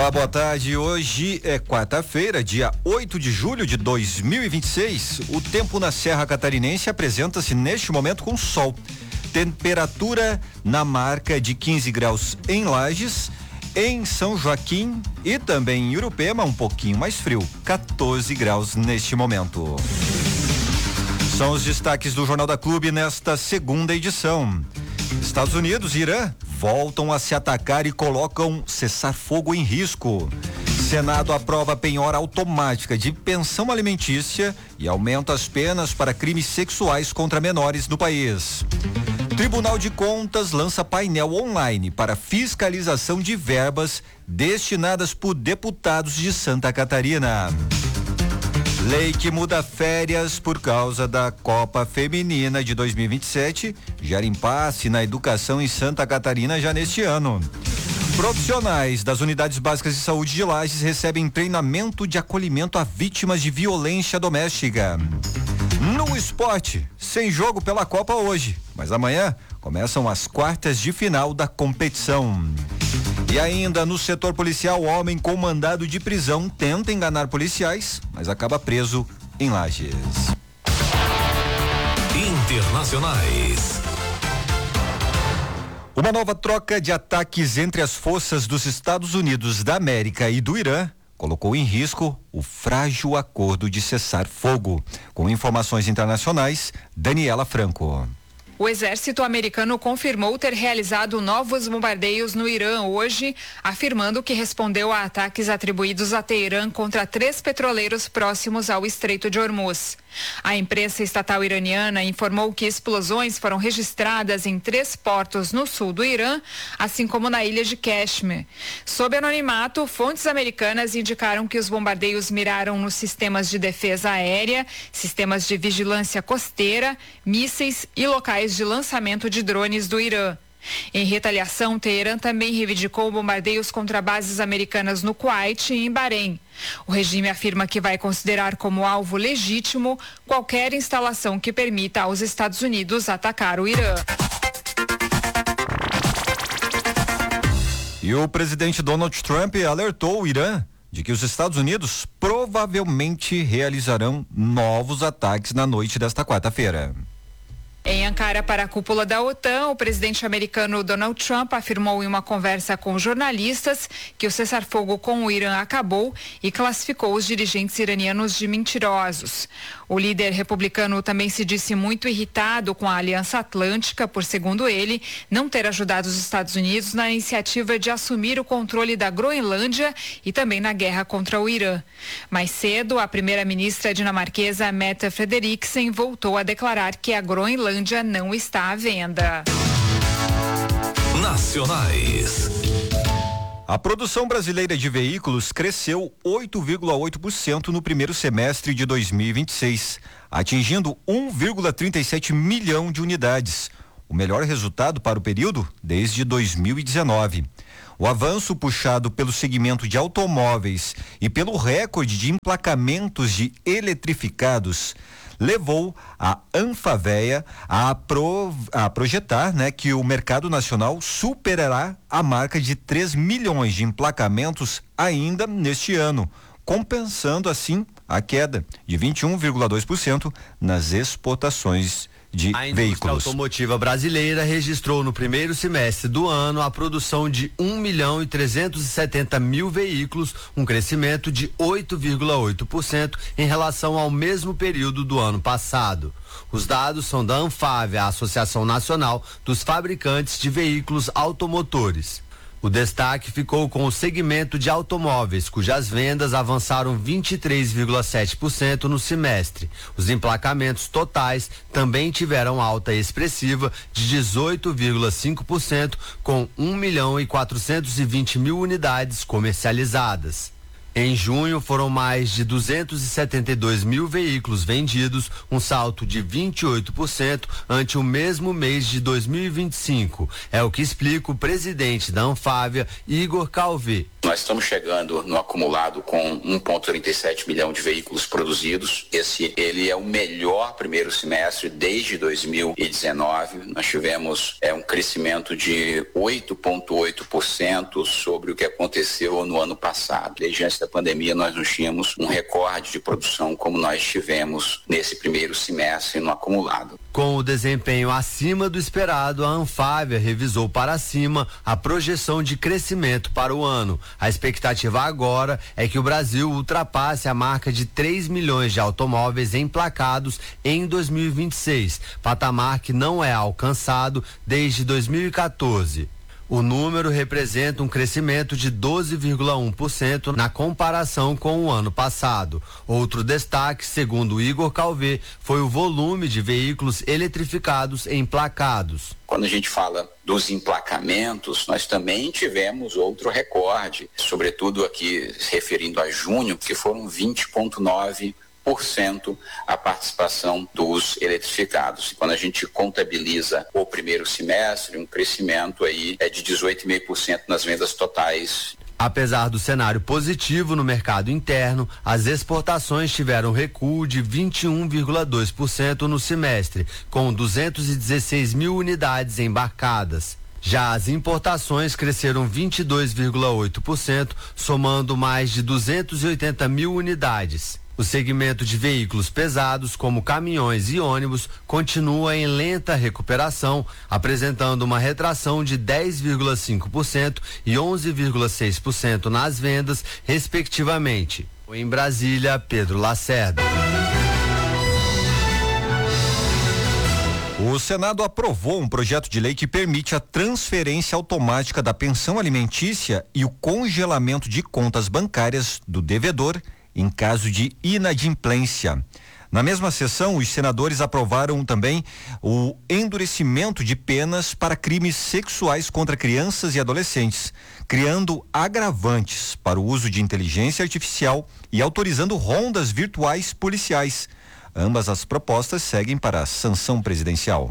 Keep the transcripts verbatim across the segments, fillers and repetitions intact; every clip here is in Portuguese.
Olá, boa tarde. Hoje é quarta-feira, dia oito de julho de dois mil e vinte e seis. O tempo na Serra Catarinense apresenta-se neste momento com sol. Temperatura na marca de quinze graus em Lages, em São Joaquim e também em Urupema, um pouquinho mais frio, quatorze graus neste momento. São os destaques do Jornal da Clube nesta segunda edição. Estados Unidos e Irã voltam a se atacar e colocam cessar-fogo em risco. Senado aprova penhora automática de pensão alimentícia e aumenta as penas para crimes sexuais contra menores no país. Tribunal de Contas lança painel online para fiscalização de verbas destinadas por deputados de Santa Catarina. Lei que muda férias por causa da Copa Feminina de dois mil e vinte e sete gera impasse na educação em Santa Catarina já neste ano. Profissionais das unidades básicas de saúde de Lages recebem treinamento de acolhimento a vítimas de violência doméstica. No esporte, sem jogo pela Copa hoje, mas amanhã começam as quartas de final da competição. E ainda no setor policial, homem com mandado de prisão tenta enganar policiais, mas acaba preso em Lages. Internacionais. Uma nova troca de ataques entre as forças dos Estados Unidos da América e do Irã colocou em risco o frágil acordo de cessar-fogo. Com informações internacionais, Daniela Franco. O exército americano confirmou ter realizado novos bombardeios no Irã hoje, afirmando que respondeu a ataques atribuídos a Teherã contra três petroleiros próximos ao Estreito de Hormuz. A imprensa estatal iraniana informou que explosões foram registradas em três portos no sul do Irã, assim como na ilha de Kashmir. Sob anonimato, fontes americanas indicaram que os bombardeios miraram nos sistemas de defesa aérea, sistemas de vigilância costeira, mísseis e locais de lançamento de drones do Irã. Em retaliação, Teherã também reivindicou bombardeios contra bases americanas no Kuwait e em Bahrein. O regime afirma que vai considerar como alvo legítimo qualquer instalação que permita aos Estados Unidos atacar o Irã. E o presidente Donald Trump alertou o Irã de que os Estados Unidos provavelmente realizarão novos ataques na noite desta quarta-feira. Em Ankara, para a cúpula da OTAN, o presidente americano Donald Trump afirmou em uma conversa com jornalistas que o cessar-fogo com o Irã acabou e classificou os dirigentes iranianos de mentirosos. O líder republicano também se disse muito irritado com a Aliança Atlântica por, segundo ele, não ter ajudado os Estados Unidos na iniciativa de assumir o controle da Groenlândia e também na guerra contra o Irã. Mais cedo, a primeira-ministra dinamarquesa Mette Frederiksen voltou a declarar que a Groenlândia não está à venda. Nacionais. A produção brasileira de veículos cresceu oito vírgula oito por cento no primeiro semestre de dois mil e vinte e seis, atingindo um vírgula trinta e sete milhão de unidades, o melhor resultado para o período desde dois mil e dezenove. O avanço puxado pelo segmento de automóveis e pelo recorde de emplacamentos de eletrificados levou a Anfavea a, pro, a projetar, né, que o mercado nacional superará a marca de três milhões de emplacamentos ainda neste ano, compensando assim a queda de vinte e um vírgula dois por cento nas exportações de a indústria veículos. automotiva brasileira registrou no primeiro semestre do ano a produção de um milhão e trezentos e setenta mil veículos, um crescimento de oito vírgula oito por cento em relação ao mesmo período do ano passado. Os dados são da Anfavea, a Associação Nacional dos Fabricantes de Veículos Automotores. O destaque ficou com o segmento de automóveis, cujas vendas avançaram vinte e três vírgula sete por cento no semestre. Os emplacamentos totais também tiveram alta expressiva de dezoito vírgula cinco por cento, com um milhão e quatrocentos e vinte mil unidades comercializadas. Em junho foram mais de duzentos e setenta e dois mil veículos vendidos, um salto de vinte e oito por cento ante o mesmo mês de dois mil e vinte e cinco. É o que explica o presidente da Anfavea, Igor Calvé. Nós estamos chegando no acumulado com um vírgula trinta e sete milhão de veículos produzidos. Esse, ele é o melhor primeiro semestre desde dois mil e dezenove. Nós tivemos é, um crescimento de oito vírgula oito por cento sobre o que aconteceu no ano passado. Desde antes da pandemia, nós não tínhamos um recorde de produção como nós tivemos nesse primeiro semestre no acumulado. Com o desempenho acima do esperado, a Anfávia revisou para cima a projeção de crescimento para o ano. A expectativa agora é que o Brasil ultrapasse a marca de três milhões de automóveis emplacados em dois mil e vinte e seis, patamar que não é alcançado desde dois mil e quatorze. O número representa um crescimento de doze vírgula um por cento na comparação com o ano passado. Outro destaque, segundo Igor Calvé, foi o volume de veículos eletrificados emplacados. Quando a gente fala dos emplacamentos, nós também tivemos outro recorde, sobretudo aqui se referindo a junho, que foram vinte vírgula nove por cento a participação dos eletrificados. Quando a gente contabiliza o primeiro semestre, um crescimento aí é de dezoito vírgula cinco por cento nas vendas totais. Apesar do cenário positivo no mercado interno, as exportações tiveram recuo de vinte e um vírgula dois por cento no semestre, com duzentas e dezesseis mil unidades embarcadas. Já as importações cresceram vinte e dois vírgula oito por cento, somando mais de duzentas e oitenta mil unidades. O segmento de veículos pesados, como caminhões e ônibus, continua em lenta recuperação, apresentando uma retração de dez vírgula cinco por cento e onze vírgula seis por cento nas vendas, respectivamente. Em Brasília, Pedro Lacerda. O Senado aprovou um projeto de lei que permite a transferência automática da pensão alimentícia e o congelamento de contas bancárias do devedor em caso de inadimplência. Na mesma sessão, os senadores aprovaram também o endurecimento de penas para crimes sexuais contra crianças e adolescentes, criando agravantes para o uso de inteligência artificial e autorizando rondas virtuais policiais. Ambas as propostas seguem para a sanção presidencial.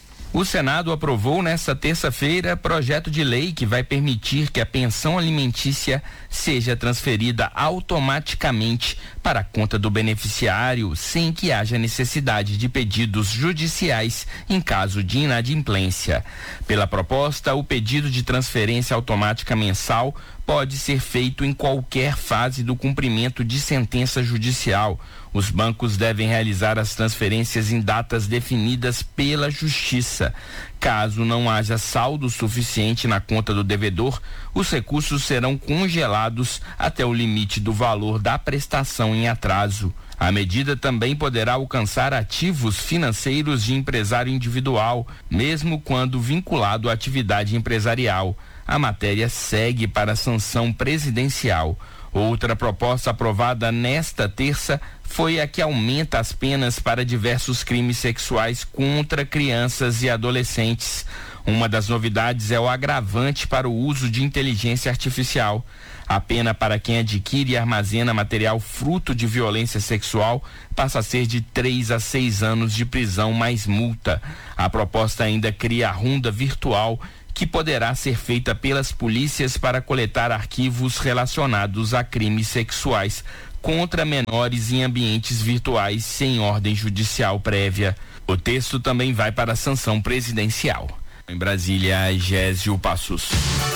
O Senado aprovou nesta terça-feira projeto de lei que vai permitir que a pensão alimentícia seja transferida automaticamente para a conta do beneficiário sem que haja necessidade de pedidos judiciais em caso de inadimplência. Pela proposta, o pedido de transferência automática mensal pode ser feito em qualquer fase do cumprimento de sentença judicial. Os bancos devem realizar as transferências em datas definidas pela Justiça. Caso não haja saldo suficiente na conta do devedor, os recursos serão congelados até o limite do valor da prestação em atraso. A medida também poderá alcançar ativos financeiros de empresário individual, mesmo quando vinculado à atividade empresarial. A matéria segue para a sanção presidencial. Outra proposta aprovada nesta terça foi a que aumenta as penas para diversos crimes sexuais contra crianças e adolescentes. Uma das novidades é o agravante para o uso de inteligência artificial. A pena para quem adquire e armazena material fruto de violência sexual passa a ser de três a seis anos de prisão mais multa. A proposta ainda cria a ronda virtual, que poderá ser feita pelas polícias para coletar arquivos relacionados a crimes sexuais contra menores em ambientes virtuais sem ordem judicial prévia. O texto também vai para a sanção presidencial. Em Brasília, Gésio Passos.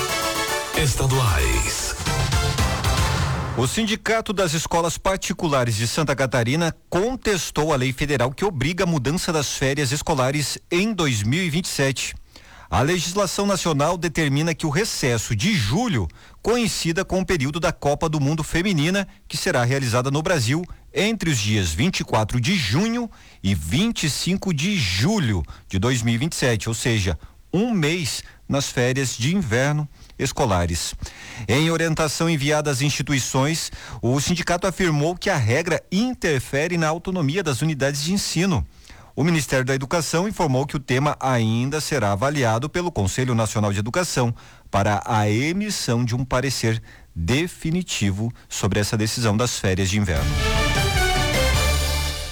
Estaduais. O Sindicato das Escolas Particulares de Santa Catarina contestou a lei federal que obriga a mudança das férias escolares em dois mil e vinte e sete. A legislação nacional determina que o recesso de julho coincida com o período da Copa do Mundo Feminina, que será realizada no Brasil entre os dias vinte e quatro de junho e vinte e cinco de julho de dois mil e vinte e sete, ou seja, um mês nas férias de inverno escolares. Em orientação enviada às instituições, o sindicato afirmou que a regra interfere na autonomia das unidades de ensino. O Ministério da Educação informou que o tema ainda será avaliado pelo Conselho Nacional de Educação para a emissão de um parecer definitivo sobre essa decisão das férias de inverno.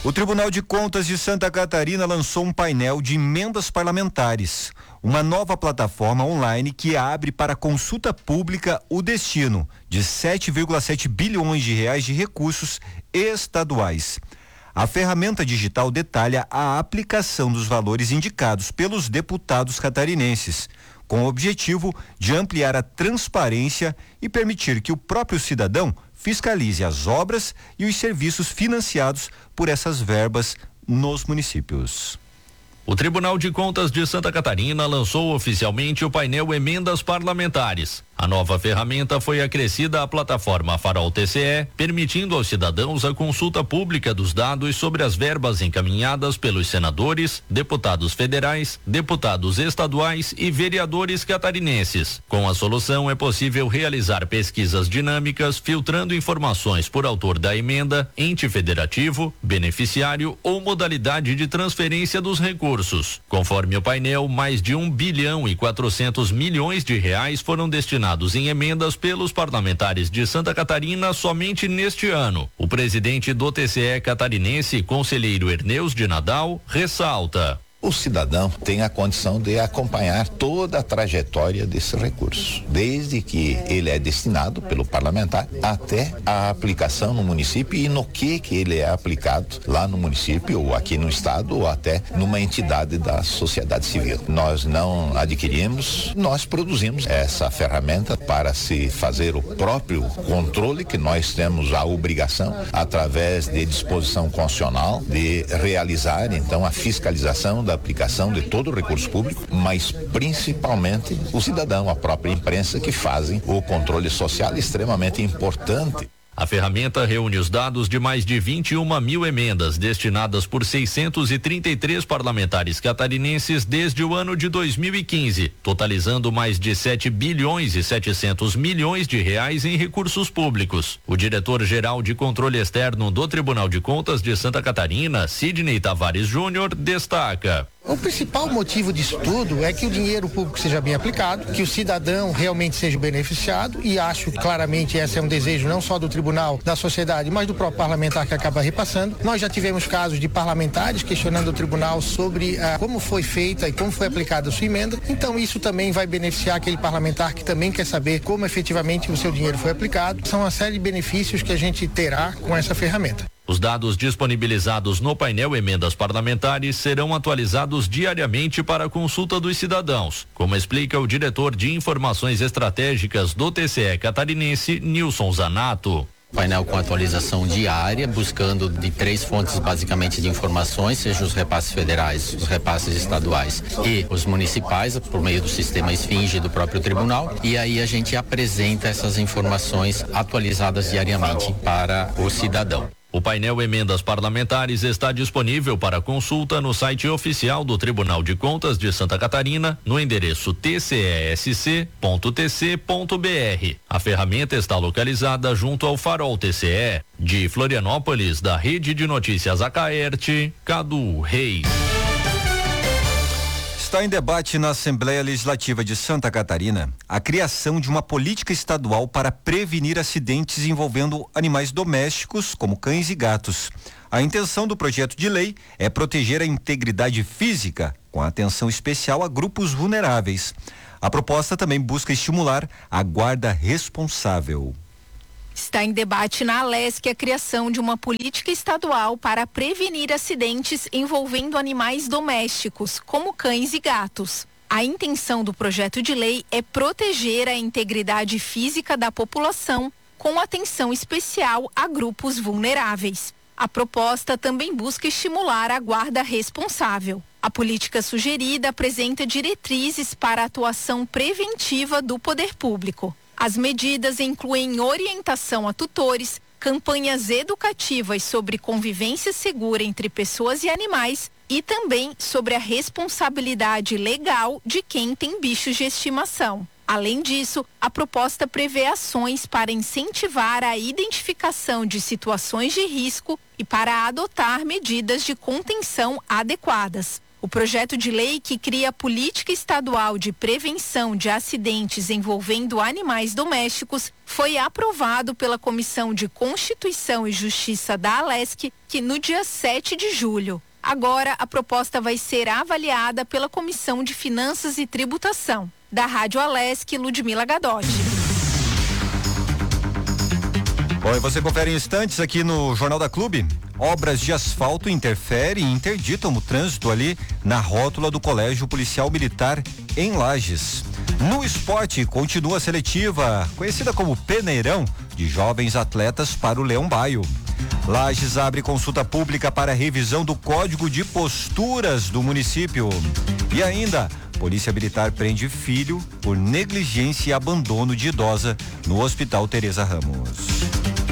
O Tribunal de Contas de Santa Catarina lançou um painel de emendas parlamentares, uma nova plataforma online que abre para consulta pública o destino de sete vírgula sete bilhões de reais de recursos estaduais. A ferramenta digital detalha a aplicação dos valores indicados pelos deputados catarinenses, com o objetivo de ampliar a transparência e permitir que o próprio cidadão fiscalize as obras e os serviços financiados por essas verbas nos municípios. O Tribunal de Contas de Santa Catarina lançou oficialmente o painel Emendas Parlamentares. A nova ferramenta foi acrescida à plataforma Farol T C E, permitindo aos cidadãos a consulta pública dos dados sobre as verbas encaminhadas pelos senadores, deputados federais, deputados estaduais e vereadores catarinenses. Com a solução é possível realizar pesquisas dinâmicas, filtrando informações por autor da emenda, ente federativo, beneficiário ou modalidade de transferência dos recursos. Conforme o painel, mais de um bilhão e quatrocentos milhões de reais foram destinados em emendas pelos parlamentares de Santa Catarina somente neste ano. O presidente do T C E catarinense, conselheiro Erneus de Nadal, ressalta: o cidadão tem a condição de acompanhar toda a trajetória desse recurso, desde que ele é destinado pelo parlamentar até a aplicação no município e no que que ele é aplicado lá no município ou aqui no estado ou até numa entidade da sociedade civil. Nós não adquirimos, nós produzimos essa ferramenta para se fazer o próprio controle que nós temos a obrigação, através de disposição constitucional, de realizar então a fiscalização da aplicação de todo o recurso público, mas principalmente o cidadão, a própria imprensa, que fazem o controle social extremamente importante. A ferramenta reúne os dados de mais de vinte e uma mil emendas destinadas por seiscentos e trinta e três parlamentares catarinenses desde o ano de dois mil e quinze, totalizando mais de sete bilhões e setecentos milhões de reais em recursos públicos. O diretor-geral de controle externo do Tribunal de Contas de Santa Catarina, Sidney Tavares Júnior, destaca: o principal motivo disso tudo é que o dinheiro público seja bem aplicado, que o cidadão realmente seja beneficiado, e acho que claramente esse é um desejo não só do tribunal, da sociedade, mas do próprio parlamentar que acaba repassando. Nós já tivemos casos de parlamentares questionando o tribunal sobre ah, como foi feita e como foi aplicada a sua emenda, então isso também vai beneficiar aquele parlamentar que também quer saber como efetivamente o seu dinheiro foi aplicado. São uma série de benefícios que a gente terá com essa ferramenta. Os dados disponibilizados no painel Emendas Parlamentares serão atualizados diariamente para a consulta dos cidadãos, como explica o diretor de Informações Estratégicas do T C E catarinense, Nilson Zanato. Painel com atualização diária, buscando de três fontes basicamente de informações, seja os repasses federais, os repasses estaduais e os municipais, por meio do sistema Esfinge do próprio tribunal, e aí a gente apresenta essas informações atualizadas diariamente para o cidadão. O painel Emendas Parlamentares está disponível para consulta no site oficial do Tribunal de Contas de Santa Catarina, no endereço t c e s c ponto t c ponto b r. A ferramenta está localizada junto ao Farol T C E. De Florianópolis, da Rede de Notícias Acaerte, Cadu Reis. Está em debate na Assembleia Legislativa de Santa Catarina a criação de uma política estadual para prevenir acidentes envolvendo animais domésticos, como cães e gatos. A intenção do projeto de lei é proteger a integridade física, com atenção especial a grupos vulneráveis. A proposta também busca estimular a guarda responsável. Está em debate na Alesc a criação de uma política estadual para prevenir acidentes envolvendo animais domésticos, como cães e gatos. A intenção do projeto de lei é proteger a integridade física da população, com atenção especial a grupos vulneráveis. A proposta também busca estimular a guarda responsável. A política sugerida apresenta diretrizes para a atuação preventiva do poder público. As medidas incluem orientação a tutores, campanhas educativas sobre convivência segura entre pessoas e animais e também sobre a responsabilidade legal de quem tem bichos de estimação. Além disso, a proposta prevê ações para incentivar a identificação de situações de risco e para adotar medidas de contenção adequadas. O projeto de lei que cria a política estadual de prevenção de acidentes envolvendo animais domésticos foi aprovado pela Comissão de Constituição e Justiça da Alesc, que no dia sete de julho. Agora, a proposta vai ser avaliada pela Comissão de Finanças e Tributação. Da Rádio Alesc, Ludmila Gadotti. Bom, e você confere em instantes aqui no Jornal da Clube. Obras de asfalto interferem e interditam o trânsito ali na rótula do Colégio Policial Militar em Lages. No esporte, continua a seletiva, conhecida como Peneirão, de jovens atletas para o Leão Baio. Lages abre consulta pública para revisão do Código de Posturas do município. E ainda, Polícia Militar prende filho por negligência e abandono de idosa no Hospital Teresa Ramos.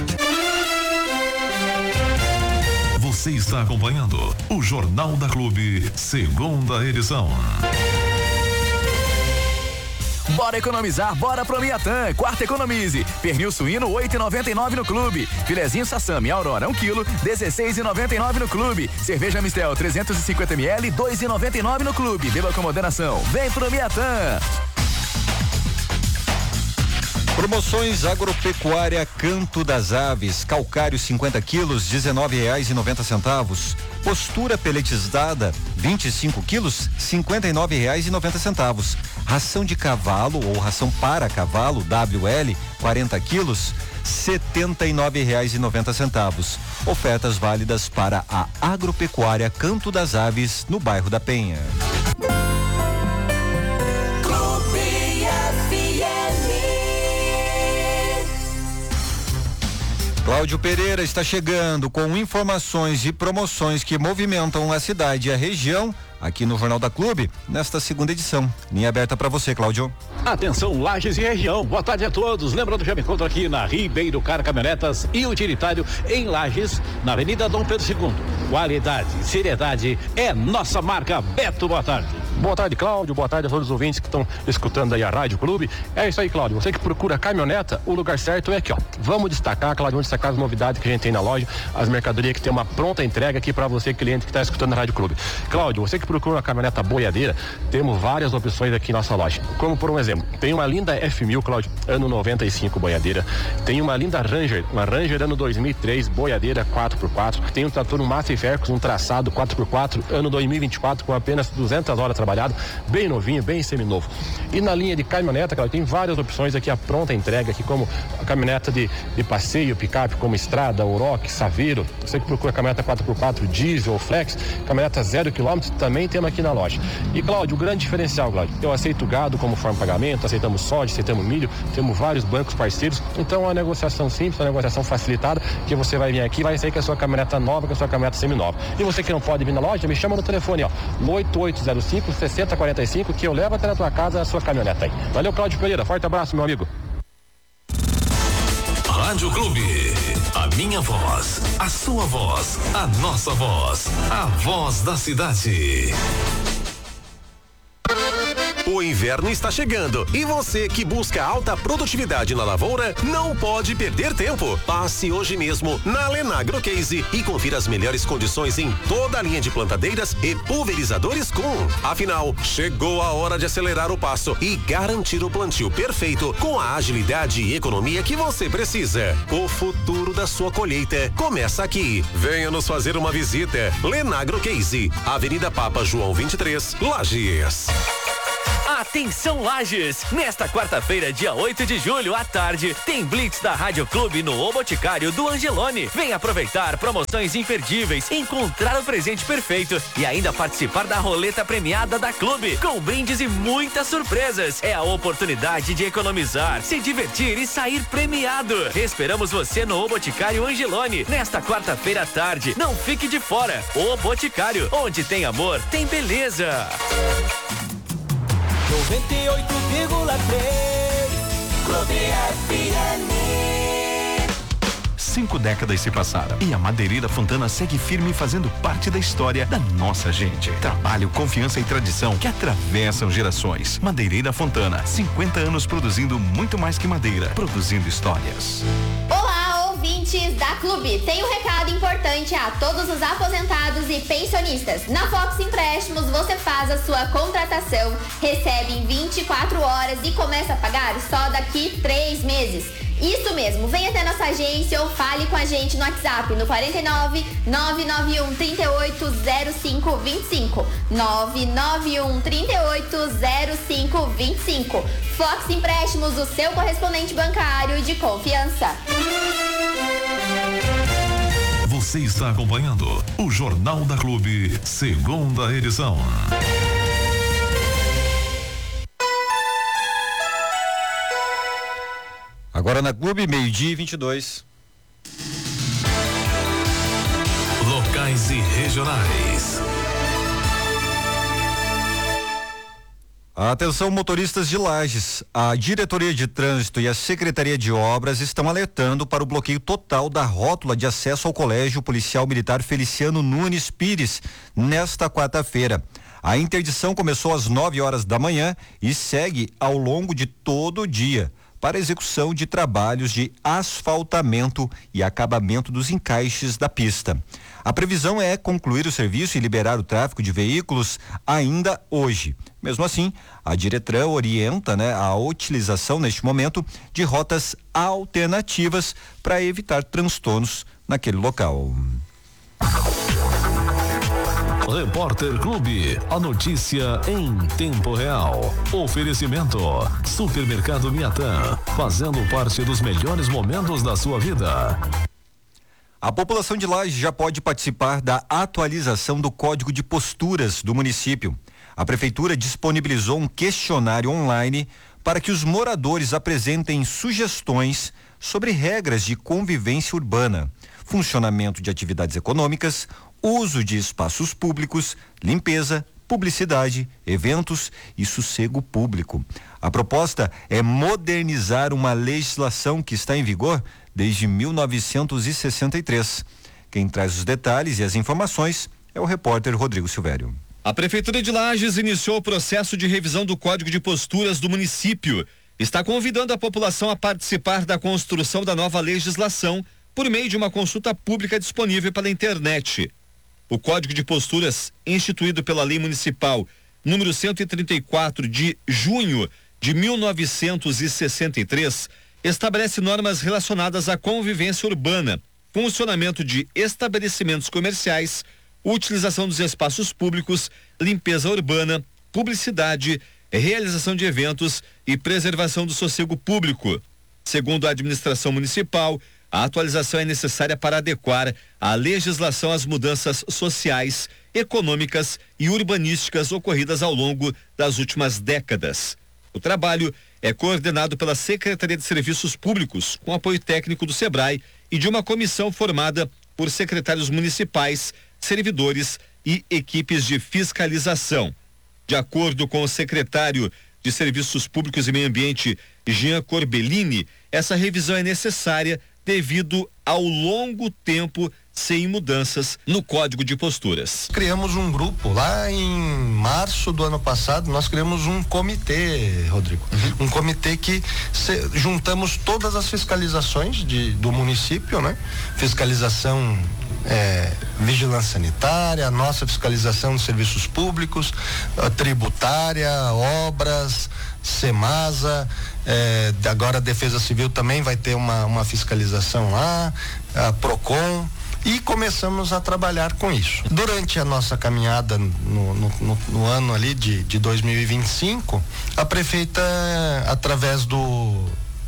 Você está acompanhando o Jornal da Clube, segunda edição. Bora economizar, bora pro Miatã, quarta economize. Pernil suíno oito e noventa e nove no clube. Filezinho Sassami Aurora um quilo, dezesseis e noventa e nove no clube. Cerveja Mistel trezentos e cinquenta mililitros, dois e noventa e nove no clube. Beba com moderação. Vem pro Miatã. Promoções Agropecuária Canto das Aves, calcário cinquenta quilos, dezenove reais e noventa centavos. Postura peletizada, vinte e cinco quilos, cinquenta e nove reais e noventa centavos. Ração de cavalo ou ração para cavalo, W L, quarenta quilos, setenta e nove reais e noventa centavos. Ofertas válidas para a Agropecuária Canto das Aves, no bairro da Penha. Cláudio Pereira está chegando com informações e promoções que movimentam a cidade e a região aqui no Jornal da Clube, nesta segunda edição. Linha aberta para você, Cláudio. Atenção, Lages e região. Boa tarde a todos. Lembrando, já me encontro aqui na Ribeiro Car Caminhonetas e Utilitário em Lages, na Avenida Dom Pedro segundo. Qualidade, seriedade é nossa marca. Beto, boa tarde. Boa tarde, Cláudio. Boa tarde a todos os ouvintes que estão escutando aí a Rádio Clube. É isso aí, Cláudio. Você que procura caminhoneta, o lugar certo é aqui, ó. Vamos destacar, Cláudio, vamos destacar as novidades que a gente tem na loja, as mercadorias que tem uma pronta entrega aqui para você, cliente que está escutando a Rádio Clube. Cláudio, você que procura uma caminhoneta boiadeira, temos várias opções aqui em nossa loja. Como por um exemplo, tem uma linda F mil, Cláudio, ano noventa e cinco, boiadeira. Tem uma linda Ranger, uma Ranger ano dois mil e três, boiadeira quatro por quatro. Tem um trator, um Massa e Fercos, um traçado quatro por quatro, ano dois mil e vinte e quatro, com apenas duzentas horas trabalhado, bem novinho, bem seminovo. E na linha de caminhoneta, Cláudio, tem várias opções aqui, a pronta entrega aqui, como a caminhoneta de, de passeio, picape, como Estrada, Oroch, Saveiro. Você que procura caminhoneta quatro por quatro, diesel, flex, caminhoneta zero quilômetro, também temos aqui na loja. E, Cláudio, o grande diferencial, Cláudio, eu aceito gado como forma de pagamento, aceitamos soja, aceitamos milho, temos vários bancos parceiros, então é uma negociação simples, uma negociação facilitada, que você vai vir aqui, vai sair com a sua caminhoneta nova, com a sua caminhoneta seminova. E você que não pode vir na loja, me chama no telefone, ó, oito oito zero cinco, seis zero quatro cinco, que eu levo até na tua casa a sua caminhoneta aí. Valeu, Cláudio Pereira, forte abraço, meu amigo. Rádio Clube, a minha voz, a sua voz, a nossa voz, a voz da cidade. O inverno está chegando e você que busca alta produtividade na lavoura não pode perder tempo. Passe hoje mesmo na Lenagro Case e confira as melhores condições em toda a linha de plantadeiras e pulverizadores Kuhn. Afinal, chegou a hora de acelerar o passo e garantir o plantio perfeito com a agilidade e economia que você precisa. O futuro da sua colheita começa aqui. Venha nos fazer uma visita. Lenagro Case, Avenida Papa João vinte e três, Lages. Atenção Lages! Nesta quarta-feira, dia oito de julho, à tarde, tem Blitz da Rádio Clube no O Boticário do Angelone. Vem aproveitar promoções imperdíveis, encontrar o presente perfeito e ainda participar da roleta premiada da Clube, com brindes e muitas surpresas. É a oportunidade de economizar, se divertir e sair premiado. Esperamos você no O Boticário Angelone, nesta quarta-feira à tarde. Não fique de fora. O Boticário, onde tem amor, tem beleza. noventa e oito vírgula três Clube F M. Cinco décadas se passaram e a Madeireira Fontana segue firme fazendo parte da história da nossa gente. Trabalho, confiança e tradição que atravessam gerações. Madeireira Fontana, cinquenta anos produzindo muito mais que madeira, produzindo histórias. Olá, ouvintes da Clube, tem um recado importante a todos os aposentados e pensionistas. Na Fox Empréstimos você faz a sua contratação, recebe em vinte e quatro horas e começa a pagar só daqui três meses. Isso mesmo, venha até nossa agência ou fale com a gente no WhatsApp no quarenta e nove, nove nove um, trinta e oito, zero cinco vinte e cinco, nove nove um, trinta e oito, zero cinco vinte e cinco. Fox Empréstimos, o seu correspondente bancário de confiança. Você está acompanhando o Jornal da Clube, segunda edição. Agora na Clube, meio-dia e vinte e dois. Locais e regionais. Atenção, motoristas de Lages. A Diretoria de Trânsito e a Secretaria de Obras estão alertando para o bloqueio total da rótula de acesso ao Colégio Policial Militar Feliciano Nunes Pires nesta quarta-feira. A interdição começou às nove horas da manhã e segue ao longo de todo o dia, para execução de trabalhos de asfaltamento e acabamento dos encaixes da pista. A previsão é concluir o serviço e liberar o tráfego de veículos ainda hoje. Mesmo assim, a Diretran orienta, né, a utilização neste momento de rotas alternativas para evitar transtornos naquele local. Repórter Clube, a notícia em tempo real. Oferecimento: Supermercado Miatã, fazendo parte dos melhores momentos da sua vida. A população de Lages já pode participar da atualização do Código de Posturas do município. A prefeitura disponibilizou um questionário online para que os moradores apresentem sugestões sobre regras de convivência urbana, funcionamento de atividades econômicas, uso de espaços públicos, limpeza, publicidade, eventos e sossego público. A proposta é modernizar uma legislação que está em vigor desde mil novecentos e sessenta e três. Quem traz os detalhes e as informações é o repórter Rodrigo Silvério. A Prefeitura de Lages iniciou o processo de revisão do Código de Posturas do município. Está convidando a população a participar da construção da nova legislação por meio de uma consulta pública disponível pela internet. O Código de Posturas, instituído pela Lei Municipal número cento e trinta e quatro de junho de mil novecentos e sessenta e três, estabelece normas relacionadas à convivência urbana, funcionamento de estabelecimentos comerciais, utilização dos espaços públicos, limpeza urbana, publicidade, realização de eventos e preservação do sossego público. Segundo a administração municipal, a atualização é necessária para adequar a legislação às mudanças sociais, econômicas e urbanísticas ocorridas ao longo das últimas décadas. O trabalho é coordenado pela Secretaria de Serviços Públicos, com apoio técnico do SEBRAE e de uma comissão formada por secretários municipais, servidores e equipes de fiscalização. De acordo com o secretário de Serviços Públicos e Meio Ambiente, Jean Corbellini, essa revisão é necessária devido ao longo tempo sem mudanças no Código de Posturas. Criamos um grupo lá em março do ano passado, nós criamos um comitê, Rodrigo, uhum. um comitê que se, juntamos todas as fiscalizações de, do município, né? Fiscalização é, vigilância sanitária, a nossa fiscalização de serviços públicos, tributária, obras, Semasa, é, agora a Defesa Civil também vai ter uma, uma fiscalização lá, a Procon, e começamos a trabalhar com isso. Durante a nossa caminhada no, no, no, no ano ali de, de dois mil e vinte e cinco, a prefeita, através do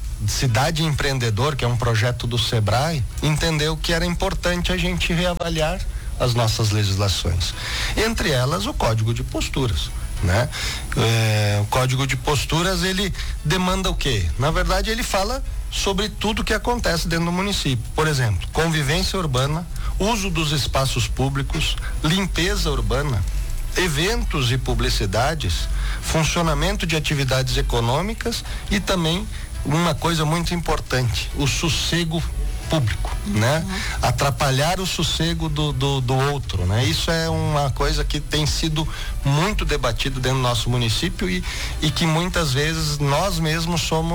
Cidade Empreendedor, que é um projeto do SEBRAE, entendeu que era importante a gente reavaliar as nossas legislações. Entre elas, o Código de Posturas. Né? É, o Código de Posturas, ele demanda o quê? Na verdade, ele fala sobre tudo que acontece dentro do município. Por exemplo, convivência urbana, uso dos espaços públicos, limpeza urbana, eventos e publicidades, funcionamento de atividades econômicas e também uma coisa muito importante, o sossego público, uhum. né? Atrapalhar o sossego do, do, do outro, né? Isso é uma coisa que tem sido muito debatido dentro do nosso município e, e que muitas vezes nós mesmos somos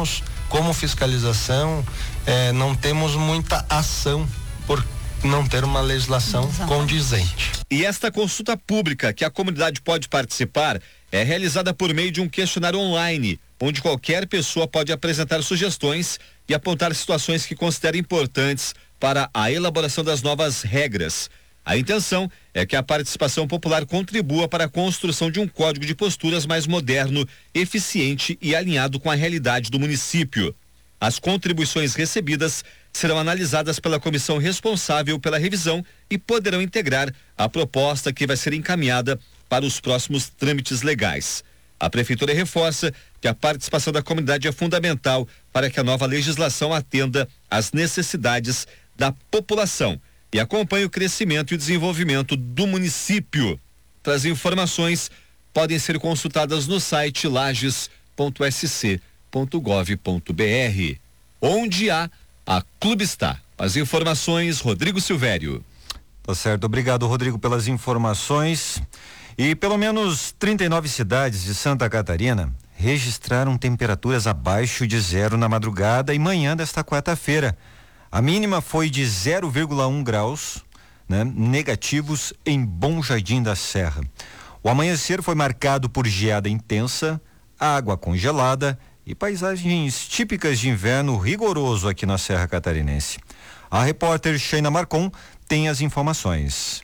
como fiscalização, eh, não temos muita ação por não ter uma legislação Exatamente. condizente. E esta consulta pública que a comunidade pode participar é realizada por meio de um questionário online, onde qualquer pessoa pode apresentar sugestões e apontar situações que considera importantes para a elaboração das novas regras. A intenção é que a participação popular contribua para a construção de um código de posturas mais moderno, eficiente e alinhado com a realidade do município. As contribuições recebidas serão analisadas pela comissão responsável pela revisão e poderão integrar a proposta que vai ser encaminhada para os próximos trâmites legais. A Prefeitura reforça que a participação da comunidade é fundamental para que a nova legislação atenda às necessidades da população e acompanhe o crescimento e o desenvolvimento do município. As informações podem ser consultadas no site lages ponto s c ponto gov ponto b r, onde há a Clubestar. As informações, Rodrigo Silvério. Tá certo, obrigado, Rodrigo, pelas informações. E pelo menos trinta e nove cidades de Santa Catarina registraram temperaturas abaixo de zero na madrugada e manhã desta quarta-feira. A mínima foi de zero vírgula um graus, né, negativos em Bom Jardim da Serra. O amanhecer foi marcado por geada intensa, água congelada e paisagens típicas de inverno rigoroso aqui na Serra Catarinense. A repórter Sheina Marcon tem as informações.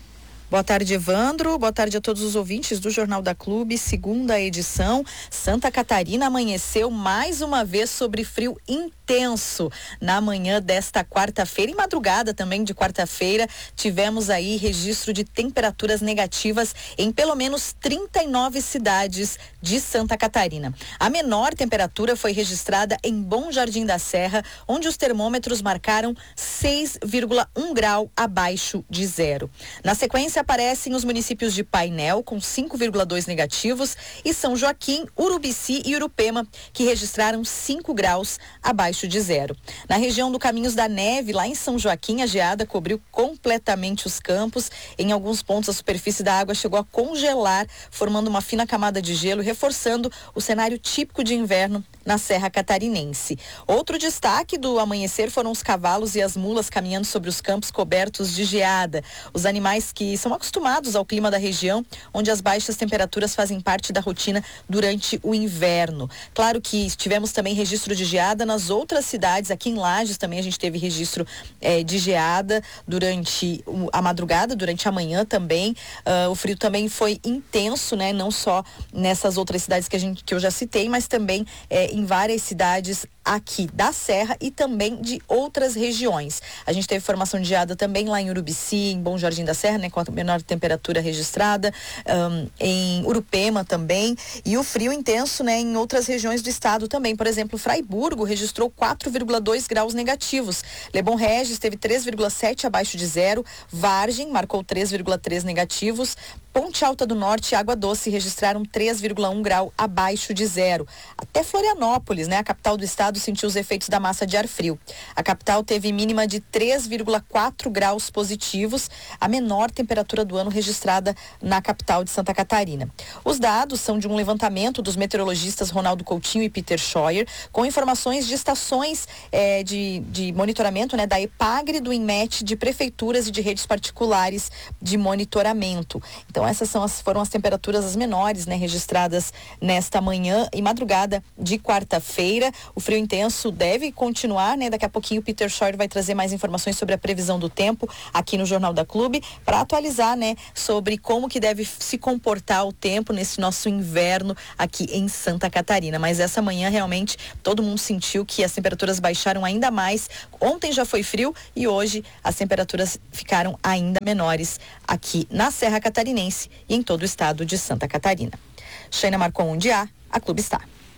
Boa tarde, Evandro. Boa tarde a todos os ouvintes do Jornal da Clube. Segunda edição. Santa Catarina amanheceu mais uma vez sobre frio intenso na manhã desta quarta-feira e madrugada também de quarta-feira. Tivemos aí registro de temperaturas negativas em pelo menos trinta e nove cidades de Santa Catarina. A menor temperatura foi registrada em Bom Jardim da Serra, onde os termômetros marcaram seis vírgula um grau abaixo de zero. Na sequência, aparecem os municípios de Painel, com cinco vírgula dois negativos, e São Joaquim, Urubici e Urupema, que registraram cinco graus abaixo de zero. Na região do Caminhos da Neve, lá em São Joaquim, a geada cobriu completamente os campos. Em alguns pontos, a superfície da água chegou a congelar, formando uma fina camada de gelo, reforçando o cenário típico de inverno na Serra Catarinense. Outro destaque do amanhecer foram os cavalos e as mulas caminhando sobre os campos cobertos de geada. Os animais que são acostumados ao clima da região, onde as baixas temperaturas fazem parte da rotina durante o inverno. Claro que tivemos também registro de geada nas outras cidades. Aqui em Lages também a gente teve registro eh, de geada durante o, a madrugada, durante a manhã também. Uh, o frio também foi intenso, né? Não só nessas outras cidades que a gente que eu já citei, mas também eh, em várias cidades aqui da Serra e também de outras regiões. A gente teve formação de geada também lá em Urubici, em Bom Jardim da Serra, né, com a menor temperatura registrada, um, em Urupema também, e o frio intenso, né, em outras regiões do estado também. Por exemplo, Fraiburgo registrou quatro vírgula dois graus negativos. Lebon Regis teve três vírgula sete abaixo de zero. Vargem marcou três vírgula três negativos. Ponte Alta do Norte e Água Doce registraram três vírgula um grau abaixo de zero. Até Florianópolis, né, a capital do estado, sentiu os efeitos da massa de ar frio. A capital teve mínima de três vírgula quatro graus positivos, a menor temperatura do ano registrada na capital de Santa Catarina. Os dados são de um levantamento dos meteorologistas Ronaldo Coutinho e Peter Scheuer, com informações de estações eh, de, de monitoramento, né, da EPAGRE, do INMET, de prefeituras e de redes particulares de monitoramento. Então, essas são as, foram as temperaturas as menores, né, registradas nesta manhã e madrugada de quarta-feira. O frio intenso deve continuar, né? Daqui a pouquinho o Peter Scheuer vai trazer mais informações sobre a previsão do tempo aqui no Jornal da Clube, para atualizar, né, sobre como que deve se comportar o tempo nesse nosso inverno aqui em Santa Catarina. Mas essa manhã realmente todo mundo sentiu que as temperaturas baixaram ainda mais. Ontem já foi frio e hoje as temperaturas ficaram ainda menores aqui na Serra Catarinense e em todo o estado de Santa Catarina. Sheina Marcon, onde há, a Clube está.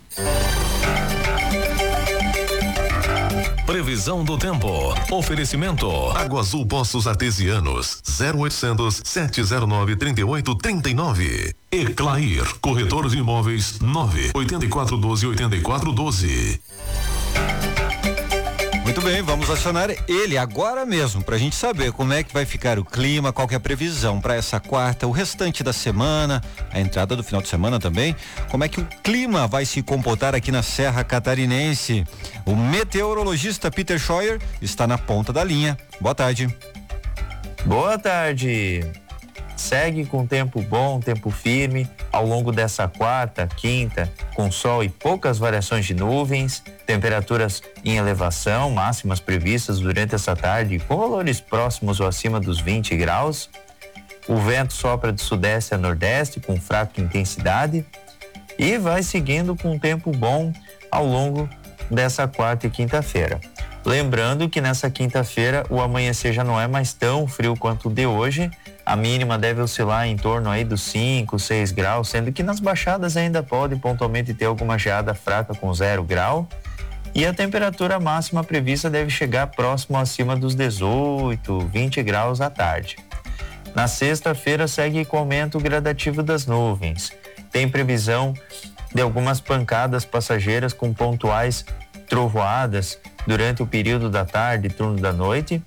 Previsão do tempo. Oferecimento. Água Azul Poços Artesianos. zero oitocentos, sete zero nove, trinta e oito, trinta e nove. Eclair. Corretor de imóveis. nove oito quatro um dois, oito quatro um dois. Muito bem, vamos acionar ele agora mesmo, pra gente saber como é que vai ficar o clima, qual que é a previsão para essa quarta, o restante da semana, a entrada do final de semana também, como é que o clima vai se comportar aqui na Serra Catarinense. O meteorologista Peter Scheuer está na ponta da linha. Boa tarde. Boa tarde. Segue com tempo bom, tempo firme, ao longo dessa quarta, quinta, com sol e poucas variações de nuvens, temperaturas em elevação, máximas previstas durante essa tarde, com valores próximos ou acima dos vinte graus. O vento sopra de sudeste a nordeste, com fraca intensidade, e vai seguindo com tempo bom ao longo dessa quarta e quinta-feira. Lembrando que nessa quinta-feira o amanhecer já não é mais tão frio quanto o de hoje. A mínima deve oscilar em torno aí dos cinco, seis graus, sendo que nas baixadas ainda pode pontualmente ter alguma geada fraca com zero grau. E a temperatura máxima prevista deve chegar próximo acima dos dezoito, vinte graus à tarde. Na sexta-feira segue com aumento gradativo das nuvens. Tem previsão de algumas pancadas passageiras com pontuais trovoadas durante o período da tarde e turno da noite.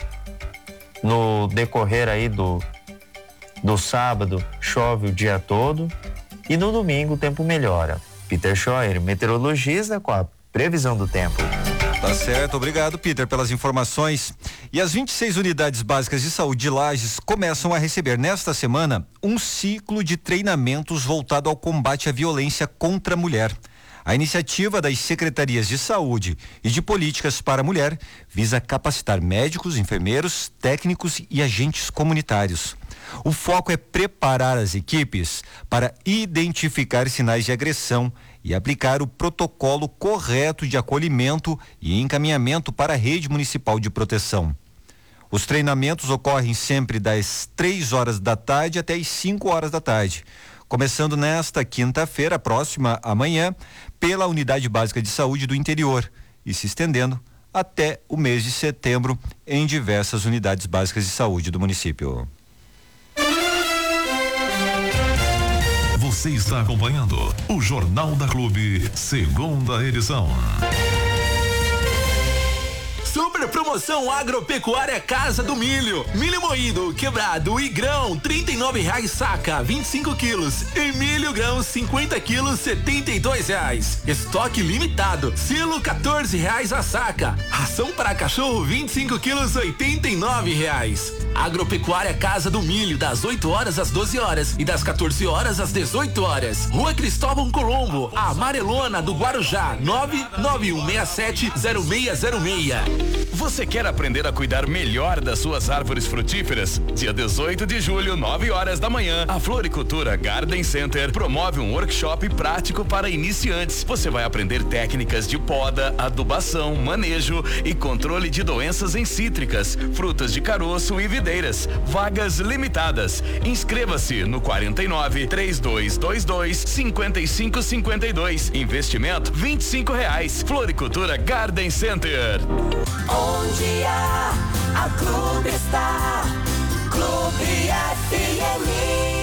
No decorrer aí do, do sábado, chove o dia todo e no domingo o tempo melhora. Peter Scheuer, meteorologista, com a previsão do tempo. Tá certo, obrigado, Peter, pelas informações. E as vinte e seis unidades básicas de saúde de Lages começam a receber nesta semana um ciclo de treinamentos voltado ao combate à violência contra a mulher. A iniciativa das Secretarias de Saúde e de Políticas para a Mulher visa capacitar médicos, enfermeiros, técnicos e agentes comunitários. O foco é preparar as equipes para identificar sinais de agressão e aplicar o protocolo correto de acolhimento e encaminhamento para a rede municipal de proteção. Os treinamentos ocorrem sempre das três horas da tarde até as cinco horas da tarde, começando nesta quinta-feira, próxima amanhã, pela Unidade Básica de Saúde do Interior e se estendendo até o mês de setembro em diversas unidades básicas de saúde do município. Você está acompanhando o Jornal da Clube, segunda edição. Super promoção agropecuária Casa do Milho. Milho moído, quebrado e grão, trinta e nove reais saca, vinte e cinco quilos. E milho grão, cinquenta quilos, setenta e dois reais. Estoque limitado. Silo, quatorze reais a saca. Ração para cachorro, vinte e cinco quilos, oitenta e nove reais. Agropecuária Casa do Milho, das oito horas às doze horas e das quatorze horas às dezoito horas. Rua Cristóvão Colombo, a Amarelona do Guarujá, nove nove um seis sete zero seis zero seis. Você quer aprender a cuidar melhor das suas árvores frutíferas? Dia dezoito de julho, nove horas da manhã, a Floricultura Garden Center promove um workshop prático para iniciantes. Você vai aprender técnicas de poda, adubação, manejo e controle de doenças em cítricas, frutas de caroço e videiras. Vagas limitadas. Inscreva-se no quarenta e nove, trinta e dois vinte e dois, cinquenta e cinco cinquenta e dois. Investimento vinte e cinco reais. Floricultura Garden Center. Onde há a Clube está, Clube F M.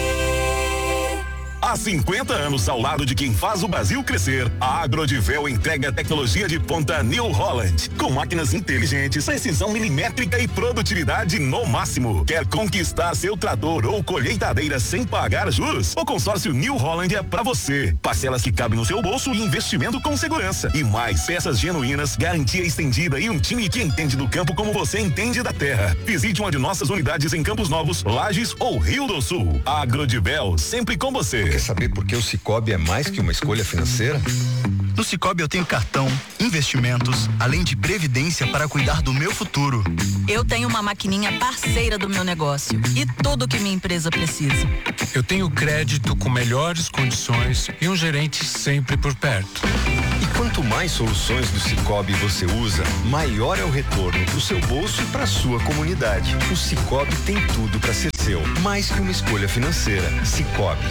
Há cinquenta anos ao lado de quem faz o Brasil crescer, a Agrodivel entrega tecnologia de ponta New Holland, com máquinas inteligentes, precisão milimétrica e produtividade no máximo. Quer conquistar seu trator ou colheitadeira sem pagar juros? O consórcio New Holland é pra você. Parcelas que cabem no seu bolso e investimento com segurança. E mais, peças genuínas, garantia estendida e um time que entende do campo como você entende da terra. Visite uma de nossas unidades em Campos Novos, Lages ou Rio do Sul. Agrodivel, sempre com você. Quer saber por que o Cicobi é mais que uma escolha financeira? No Cicobi eu tenho cartão, investimentos, além de previdência para cuidar do meu futuro. Eu tenho uma maquininha parceira do meu negócio e tudo que minha empresa precisa. Eu tenho crédito com melhores condições e um gerente sempre por perto. E quanto mais soluções do Cicobi você usa, maior é o retorno para o seu bolso e para a sua comunidade. O Cicobi tem tudo para ser seu, mais que uma escolha financeira. Cicobi.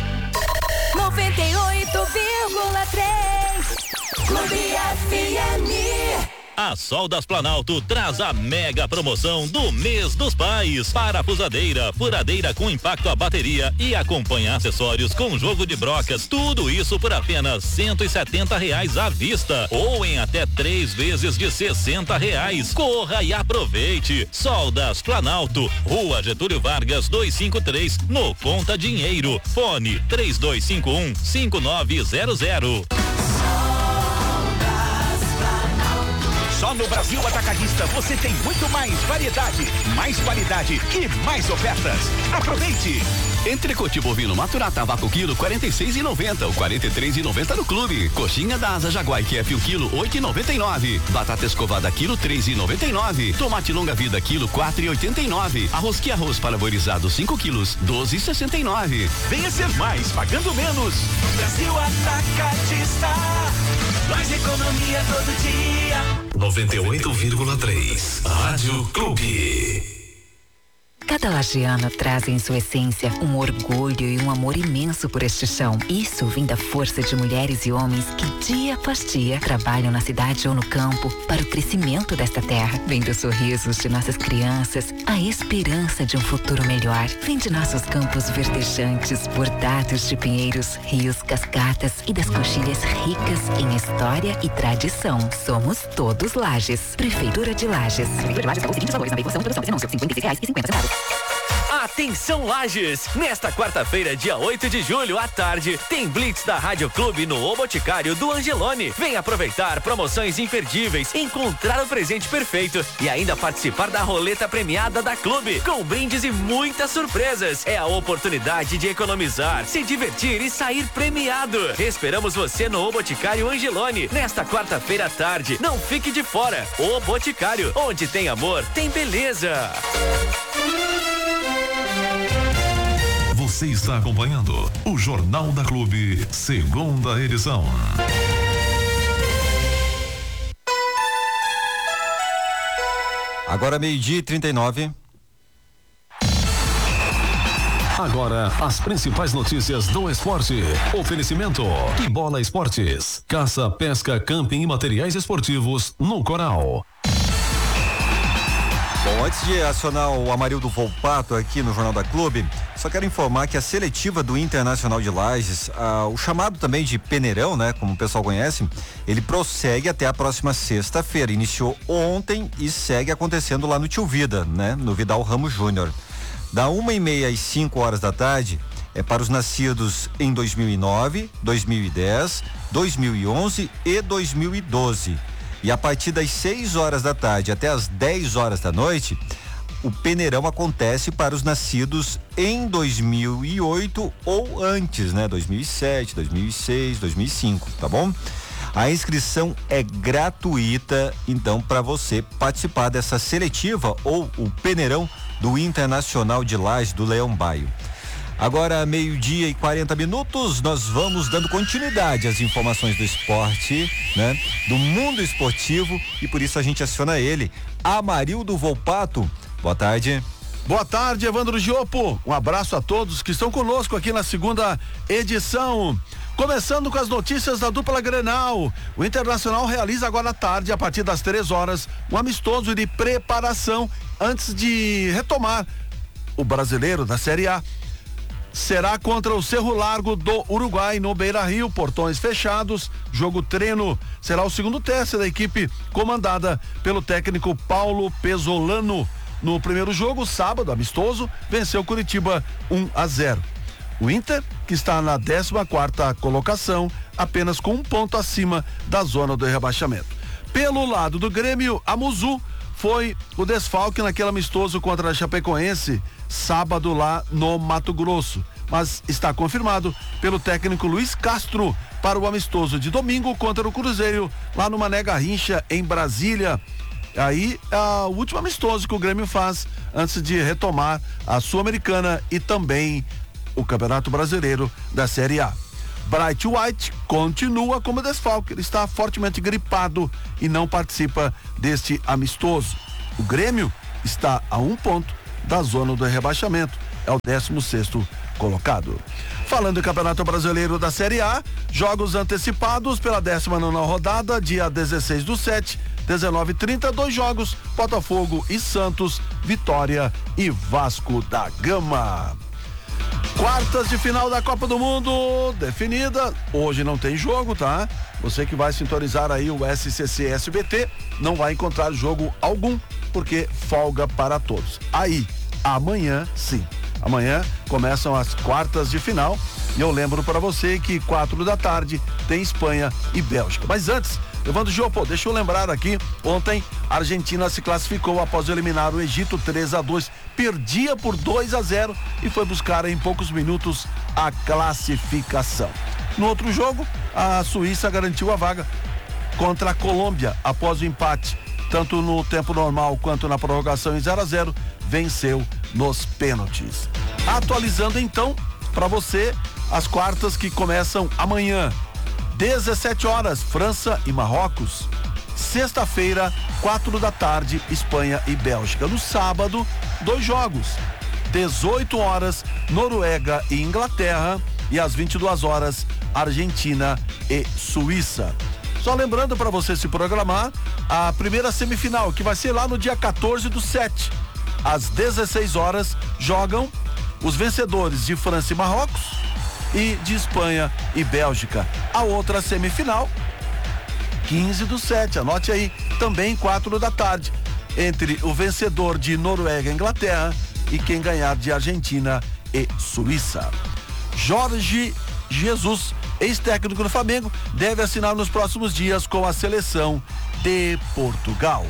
noventa e oito vírgula três Clube F M. A Sol das Planalto traz a mega promoção do mês dos pais. Parafusadeira, furadeira com impacto à bateria e acompanha acessórios com jogo de brocas. Tudo isso por apenas cento e setenta reais à vista ou em até três vezes de sessenta reais. Corra e aproveite. Sol das Planalto, Rua Getúlio Vargas duzentos e cinquenta e três, no Conta Dinheiro. Fone três dois cinco um, cinco nove zero zero. Só no Brasil Atacadista você tem muito mais variedade, mais qualidade e mais ofertas. Aproveite! Entrecote bovino maturata vácuo quilo quarenta e seis e noventa, ou quarenta e três e noventa no clube. Coxinha da asa Jaguar Q F um quilo oito e noventa e nove. Batata escovada quilo três e noventa e nove. Tomate longa vida quilo quatro e oitenta e nove. Arroz que arroz parboilizado cinco quilos doze e sessenta e nove. Venha ser mais pagando menos. Brasil Atacadista. Mais economia todo dia. noventa e oito vírgula três Rádio Clube. Cada lagiano traz em sua essência um orgulho e um amor imenso por este chão. Isso vem da força de mulheres e homens que dia após dia trabalham na cidade ou no campo para o crescimento desta terra. Vem dos sorrisos de nossas crianças, a esperança de um futuro melhor. Vem de nossos campos verdejantes, bordados de pinheiros, rios, cascatas e das coxilhas ricas em história e tradição. Somos todos Lages. Prefeitura de Lages. Prefeitura de Lages pagou os seguintes valores na veiculação e produção desse anúncio: cinquenta e seis reais e cinquenta centavos. Atenção Lages! Nesta quarta-feira, dia oito de julho, à tarde, tem Blitz da Rádio Clube no O Boticário do Angelone. Vem aproveitar promoções imperdíveis, encontrar o presente perfeito e ainda participar da roleta premiada da Clube, com brindes e muitas surpresas. É a oportunidade de economizar, se divertir e sair premiado. Esperamos você no O Boticário Angelone, nesta quarta-feira à tarde. Não fique de fora. O Boticário, onde tem amor, tem beleza. Você está acompanhando o Jornal da Clube, segunda edição. Agora meio-dia e trinta e nove. Agora, as principais notícias do esporte. Oferecimento e Bola Esportes. Caça, pesca, camping e materiais esportivos no Coral. Bom, antes de acionar o Amarildo Volpato aqui no Jornal da Clube, só quero informar que a seletiva do Internacional de Lages, ah, o chamado também de Peneirão, né, como o pessoal conhece, ele prossegue até a próxima sexta-feira. Iniciou ontem e segue acontecendo lá no Tio Vida, né, no Vidal Ramos Júnior. Da uma e meia às cinco horas da tarde é para os nascidos em dois mil e nove, dois mil e dez, dois mil e onze e dois mil e doze. E a partir das seis horas da tarde até as dez horas da noite, o Peneirão acontece para os nascidos em dois mil e oito ou antes, né? dois mil e sete, dois mil e seis, dois mil e cinco, tá bom? A inscrição é gratuita, então, para você participar dessa seletiva ou o Peneirão do Internacional de Lages do Leão Baio. Agora, meio-dia e quarenta minutos, nós vamos dando continuidade às informações do esporte, né? Do mundo esportivo, e por isso a gente aciona ele, Amarildo Volpato. Boa tarde. Boa tarde, Evandro Giopo. Um abraço a todos que estão conosco aqui na segunda edição. Começando com as notícias da dupla Grenal. O Internacional realiza agora à tarde, a partir das três horas, um amistoso de preparação antes de retomar o brasileiro da Série A. Será contra o Cerro Largo do Uruguai, no Beira-Rio, portões fechados, jogo treino. Será o segundo teste da equipe comandada pelo técnico Paulo Pesolano. No primeiro jogo, sábado, amistoso, venceu Curitiba um a zero. O Inter, que está na décima quarta colocação, apenas com um ponto acima da zona do rebaixamento. Pelo lado do Grêmio, a Muzu foi o desfalque naquele amistoso contra a Chapecoense, sábado lá no Mato Grosso, mas está confirmado pelo técnico Luiz Castro para o amistoso de domingo contra o Cruzeiro, lá no Mané Garrincha, em Brasília. Aí, é o último amistoso que o Grêmio faz antes de retomar a Sul-Americana e também o Campeonato Brasileiro da Série A. Bright White continua como desfalque, ele está fortemente gripado e não participa deste amistoso. O Grêmio está a um ponto da zona do rebaixamento, é o décimo sexto colocado. Falando do Campeonato Brasileiro da Série A, jogos antecipados pela décima nona rodada, dia dezesseis do sete, dezenove e trinta, dois jogos, Botafogo e Santos, Vitória e Vasco da Gama. Quartas de final da Copa do Mundo definida. Hoje não tem jogo, tá? Você que vai sintonizar aí o S C C S B T não vai encontrar jogo algum, porque folga para todos. Aí, amanhã sim. Amanhã começam as quartas de final e eu lembro para você que quatro da tarde tem Espanha e Bélgica. Mas antes, Evandro Giopo, deixa eu lembrar aqui, ontem a Argentina se classificou após eliminar o Egito três a dois, perdia por dois a zero e foi buscar em poucos minutos a classificação. No outro jogo, a Suíça garantiu a vaga contra a Colômbia após o empate, tanto no tempo normal quanto na prorrogação em zero a zero, venceu nos pênaltis. Atualizando então para você as quartas que começam amanhã. dezessete horas, França e Marrocos. Sexta-feira, quatro da tarde, Espanha e Bélgica. No sábado, dois jogos. dezoito horas, Noruega e Inglaterra. E às vinte e duas horas, Argentina e Suíça. Só lembrando para você se programar, a primeira semifinal, que vai ser lá no dia quatorze do sete. Às dezesseis horas, jogam os vencedores de França e Marrocos e de Espanha e Bélgica. A outra semifinal, quinze do sete, anote aí, também quatro da tarde, entre o vencedor de Noruega e Inglaterra e quem ganhar de Argentina e Suíça. Jorge Jesus, ex-técnico do Flamengo, deve assinar nos próximos dias com a seleção de Portugal.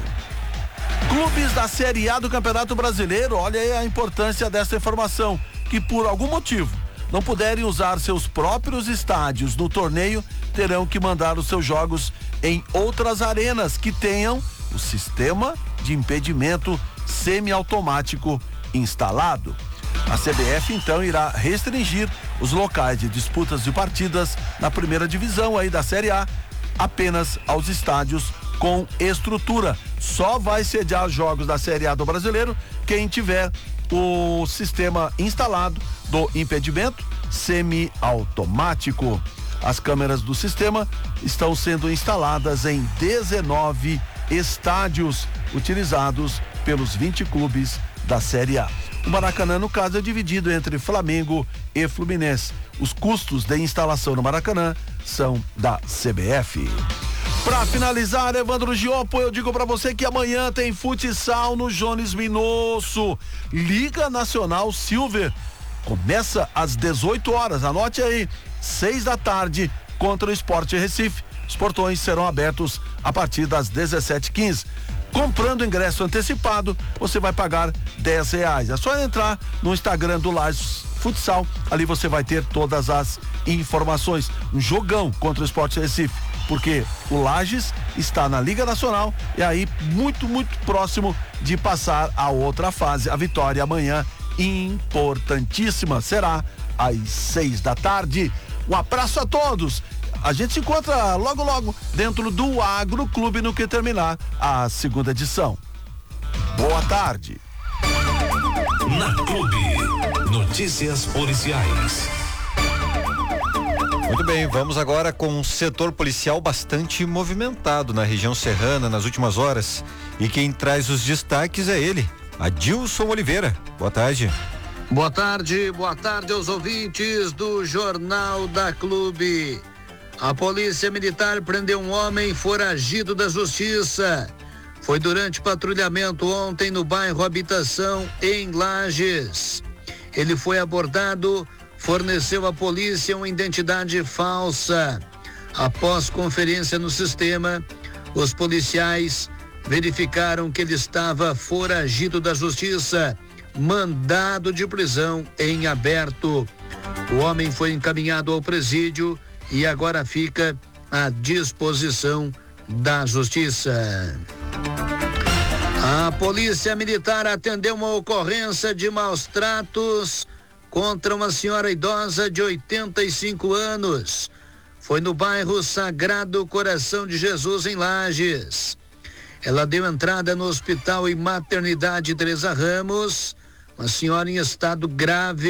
Clubes da Série A do Campeonato Brasileiro, olha aí a importância dessa informação, que por algum motivo não puderem usar seus próprios estádios no torneio, terão que mandar os seus jogos em outras arenas que tenham o sistema de impedimento semiautomático instalado. A C B F então irá restringir os locais de disputas de partidas na primeira divisão aí da Série A apenas aos estádios com estrutura. Só vai sediar jogos da Série A do Brasileiro quem tiver o sistema instalado do impedimento semiautomático. As câmeras do sistema estão sendo instaladas em dezenove estádios utilizados pelos vinte clubes da Série A. O Maracanã, no caso, é dividido entre Flamengo e Fluminense. Os custos de instalação no Maracanã são da C B F. Para finalizar, Evandro Giopo, eu digo para você que amanhã tem futsal no Jones Minosso. Liga Nacional Silver. Começa às dezoito horas. Anote aí, seis da tarde contra o Sport Recife. Os portões serão abertos a partir das dezessete e quinze. Comprando ingresso antecipado, você vai pagar dez reais. É só entrar no Instagram do Lages Futsal. Ali você vai ter todas as informações. Um jogão contra o Sport Recife, porque o Lages está na Liga Nacional e aí muito, muito próximo de passar a outra fase. A vitória amanhã, importantíssima, será às seis da tarde. Um abraço a todos. A gente se encontra logo, logo dentro do Agro Clube no que terminar a segunda edição. Boa tarde. Na Clube, notícias policiais. Muito bem, vamos agora com um setor policial bastante movimentado na região serrana nas últimas horas. E quem traz os destaques é ele, Adilson Oliveira. Boa tarde. Boa tarde, boa tarde aos ouvintes do Jornal da Clube. A Polícia Militar prendeu um homem foragido da Justiça. Foi durante patrulhamento ontem no bairro Habitação, em Lages. Ele foi abordado, forneceu à polícia uma identidade falsa. Após conferência no sistema, os policiais verificaram que ele estava foragido da Justiça, mandado de prisão em aberto. O homem foi encaminhado ao presídio e agora fica à disposição da Justiça. A Polícia Militar atendeu uma ocorrência de maus tratos contra uma senhora idosa de oitenta e cinco anos. Foi no bairro Sagrado Coração de Jesus, em Lages. Ela deu entrada no Hospital e Maternidade Teresa Ramos, uma senhora em estado grave.